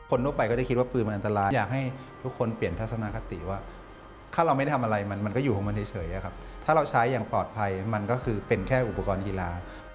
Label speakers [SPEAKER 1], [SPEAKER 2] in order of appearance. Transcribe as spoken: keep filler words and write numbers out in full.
[SPEAKER 1] คนทั่วไปก็จะคิดว่าปืนมันอันตรายอยากให้ทุกคนเปลี่ยนทัศนคติว่าถ้าเราไม่ได้ทำอะไรมันมันก็อยู่ของมันเฉยๆครับถ้าเราใช้อย่างปลอดภัยมันก็คือเป็นแค่อุปกรณ์กีฬา